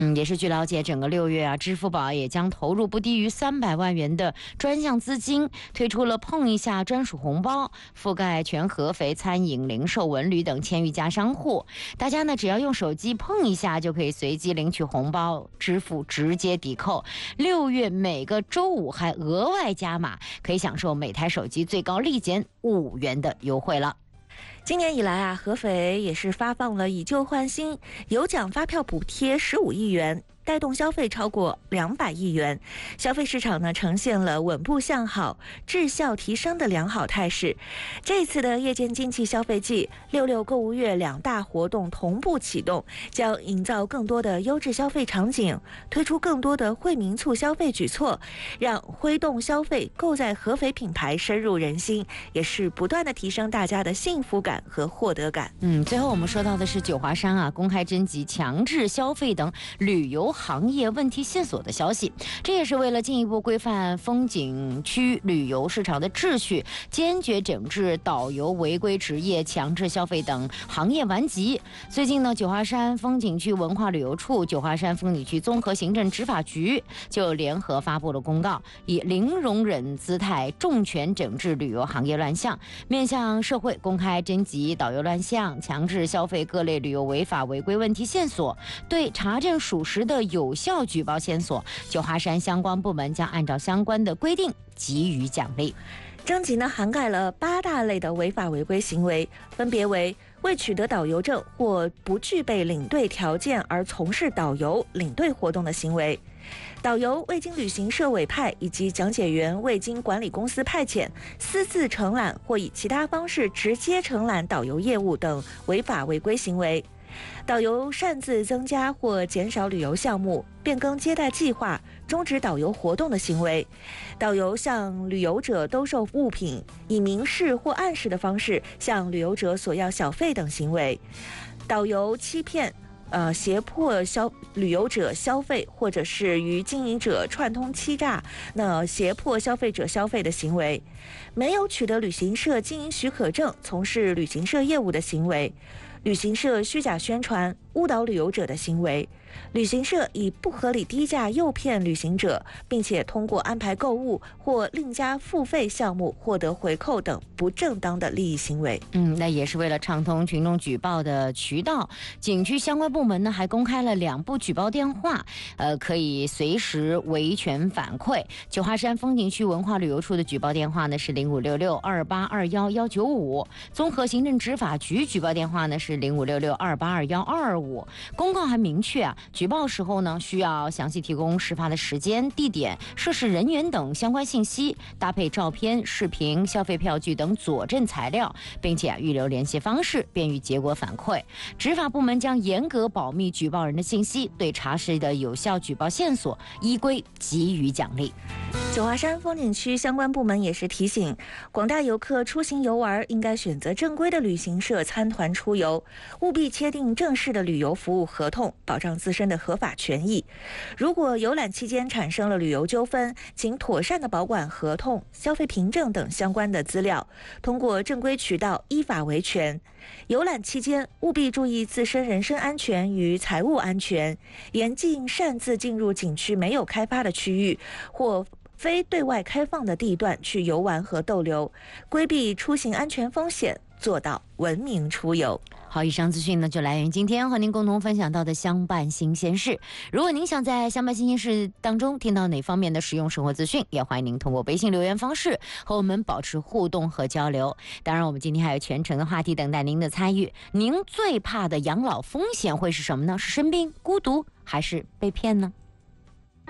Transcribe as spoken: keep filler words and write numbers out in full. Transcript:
嗯，也是据了解，整个六月啊，支付宝也将投入不低于三百万元的专项资金，推出了碰一下专属红包，覆盖全合肥餐饮、零售、文旅等千余家商户。大家呢，只要用手机碰一下，就可以随机领取红包，支付直接抵扣。六月每个周五还额外加码，可以享受每台手机最高立减五元的优惠了。 今年以来啊，合肥也是发放了以旧换新，有奖发票补贴十五亿元，带动消费超过两百亿元，消费市场呢呈现了稳步向好、质效提升的良好态势。这次的夜间经济消费季、六六购物月两大活动同步启动，将营造更多的优质消费场景，推出更多的惠民促消费举措，让挥动消费、购在合肥品牌深入人心，也是不断的提升大家的幸福感和获得感。 嗯，最后我们说到的是九华山啊公开征集强制消费等旅游行业问题线索的消息，这也是为了进一步规范风景区旅游市场的秩序，坚决整治导游违规执业、强制消费等行业顽疾。最近呢，九华山风景区文化旅游处、九华山风景区综合行政执法局就联合发布了公告，以零容忍姿态重拳整治旅游行业乱象，面向社会公开征集导游乱象、强制消费各类旅游违法违规问题线索，对查证属实的有效举报线索，九华山相关部门将按照相关的规定给予奖励。 征集呢涵盖了八大类的违法违规行为，分别为未取得导游证或不具备领队条件而从事导游、领队活动的行为，导游未经旅行社委派以及讲解员未经管理公司派遣，私自承揽或以其他方式直接承揽导游业务等违法违规行为，导游擅自增加或减少旅游项目、变更接待计划、终止导游活动的行为，导游向旅游者兜售物品，以明示或暗示的方式向旅游者索要小费等行为，导游欺骗呃，胁迫消旅游者消费，或者是与经营者串通欺诈，那胁迫消费者消费的行为，没有取得旅行社经营许可证从事旅行社业务的行为，旅行社虚假宣传误导旅游者的行为，旅行社以不合理低价诱骗旅行者，并且通过安排购物或另加付费项目获得回扣等不正当的利益行为。 嗯，那也是为了畅通群众举报的渠道，景区相关部门呢还公开了两部举报电话，呃，可以随时维权反馈。九华山风景区文化旅游处的举报电话呢是零五六六二八二幺幺九五，综合行政执法局举报电话呢是零五六六二八二幺二五。公告还明确啊，举报时候呢需要详细提供事发的时间、地点、涉事人员等相关信息，搭配照片、视频、消费票据等佐证材料，并且啊预留联系方式，便于结果反馈。执法部门将严格保密举报人的信息，对查实的有效举报线索依规给予奖励。 九华山风景区相关部门也是提醒广大游客出行游玩应该选择正规的旅行社参团出游，务必签订正式的旅游服务合同，保障自身的合法权益。如果游览期间产生了旅游纠纷，请妥善的保管合同、消费凭证等相关的资料，通过正规渠道依法维权。游览期间务必注意自身人身安全与财物安全，严禁擅自进入景区没有开发的区域或非对外开放的地段去游玩和逗留，规避出行安全风险，做到文明出游。 好，以上资讯呢就来源于今天和您共同分享到的相伴新鲜事。如果您想在相伴新鲜事当中听到哪方面的实用生活资讯，也欢迎您通过微信留言方式和我们保持互动和交流。当然，我们今天还有全程的话题等待您的参与。您最怕的养老风险会是什么呢？是生病、孤独，还是被骗呢？